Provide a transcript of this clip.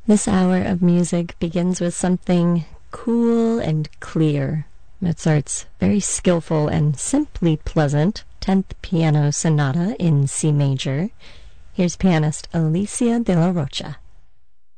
This hour of music begins with something cool and clear. Mozart's very skillful and simply pleasant 10th Piano Sonata in C major. Here's pianist Alicia de la Rocha.